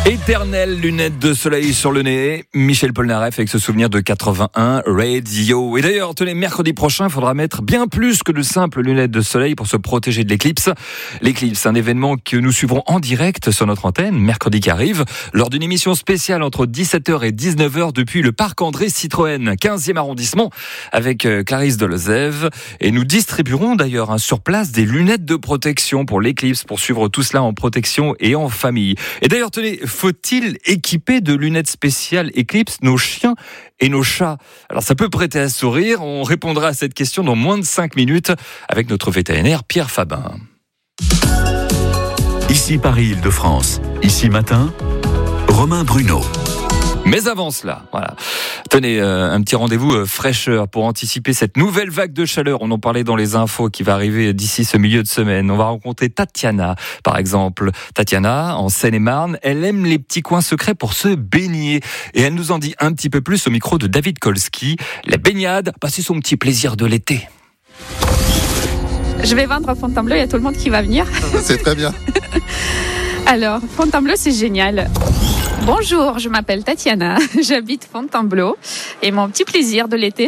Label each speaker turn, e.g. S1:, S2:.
S1: Éternelle lunette de soleil sur le nez, Michel Polnareff avec ce souvenir de 81 Radio. Et d'ailleurs, tenez, mercredi prochain, il faudra mettre bien plus que de simples lunettes de soleil pour se protéger de l'éclipse. L'éclipse, un événement que nous suivrons en direct sur notre antenne, mercredi qui arrive, lors d'une émission spéciale entre 17h et 19h depuis le parc André Citroën, 15e arrondissement, avec Clarisse Delezève. Et nous distribuerons d'ailleurs sur place des lunettes de protection pour l'éclipse, pour suivre tout cela en protection et en famille. Et d'ailleurs, tenez, faut-il équiper de lunettes spéciales Eclipse nos chiens et nos chats? Alors ça peut prêter à sourire, on répondra à cette question dans moins de 5 minutes avec notre vétérinaire Pierre Fabin.
S2: Ici Paris-Île-de-France, ici matin, Romain Bruno.
S1: Mais avant cela, voilà. Tenez, un petit rendez-vous fraîcheur pour anticiper cette nouvelle vague de chaleur. On en parlait dans les infos qui va arriver d'ici ce milieu de semaine. On va rencontrer Tatiana, par exemple. Tatiana, en Seine-et-Marne, elle aime les petits coins secrets pour se baigner. Et elle nous en dit un petit peu plus au micro de David Kolski. La baignade, c'est son petit plaisir de l'été.
S3: Je vais vendre Fontainebleau, il y a tout le monde qui va venir.
S4: C'est très bien.
S3: Alors, Fontainebleau, c'est génial. Bonjour, je m'appelle Tatiana, j'habite Fontainebleau et mon petit plaisir de l'été,